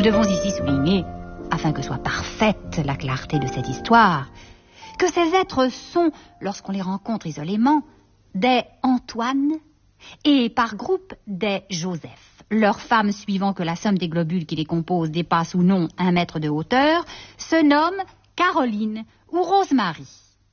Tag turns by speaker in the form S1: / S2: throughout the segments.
S1: devons ici souligner, afin que soit parfaite la clarté de cette histoire, que ces êtres sont, lorsqu'on les rencontre isolément, des Antoine et par groupe des Joseph. Leurs femmes, suivant que la somme des globules qui les composent dépasse ou non 1 mètre de hauteur, se nomment Caroline ou Rosemary.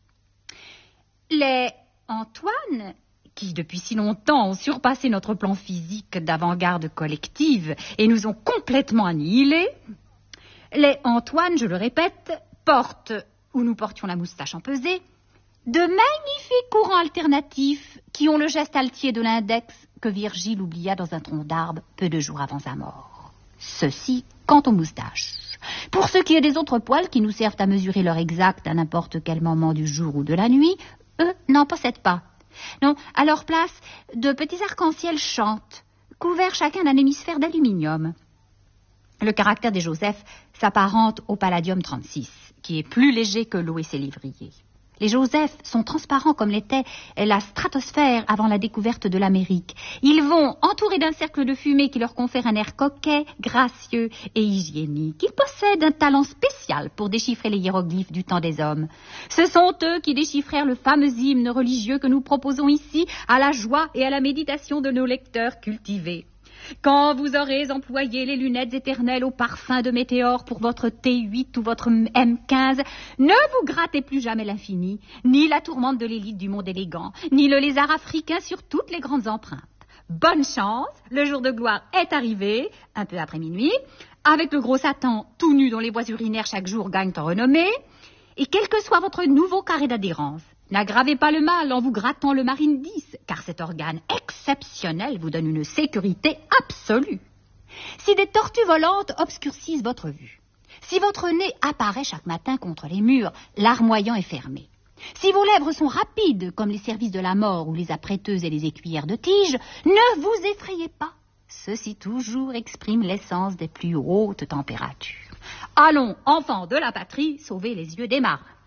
S1: Les Antoine, qui depuis si longtemps ont surpassé notre plan physique d'avant-garde collective et nous ont complètement annihilés, les Antoine, je le répète, portent, où nous portions la moustache empesée, de magnifiques courants alternatifs qui ont le geste altier de l'index que Virgile oublia dans un tronc d'arbre peu de jours avant sa mort. Ceci quant aux moustaches. Pour ce qui est des autres poils qui nous servent à mesurer l'heure exacte à n'importe quel moment du jour ou de la nuit, eux n'en possèdent pas. Non, à leur place, de petits arcs-en-ciel chantent, couverts chacun d'un hémisphère d'aluminium. Le caractère des Joseph s'apparente au palladium 36, qui est plus léger que l'eau et ses lévriers. Les Joseph sont transparents comme l'était la stratosphère avant la découverte de l'Amérique. Ils vont entourés d'un cercle de fumée qui leur confère un air coquet, gracieux et hygiénique. Ils possèdent un talent spécial pour déchiffrer les hiéroglyphes du temps des hommes. Ce sont eux qui déchiffrèrent le fameux hymne religieux que nous proposons ici à la joie et à la méditation de nos lecteurs cultivés. Quand vous aurez employé les lunettes éternelles au parfum de météore pour votre T8 ou votre M15, ne vous grattez plus jamais l'infini, ni la tourmente de l'élite du monde élégant, ni le lézard africain sur toutes les grandes empreintes. Bonne chance, le jour de gloire est arrivé, un peu après minuit, avec le gros Satan tout nu dont les voies urinaires chaque jour gagnent en renommée, et quel que soit votre nouveau carré d'adhérence, n'aggravez pas le mal en vous grattant le marine 10, car cet organe exceptionnel vous donne une sécurité absolue. Si des tortues volantes obscurcissent votre vue, si votre nez apparaît chaque matin contre les murs, l'armoyant est fermé, si vos lèvres sont rapides comme les services de la mort ou les apprêteuses et les écuyères de tige, ne vous effrayez pas. Ceci toujours exprime l'essence des plus hautes températures. Allons, enfants de la patrie, sauver les yeux des marins.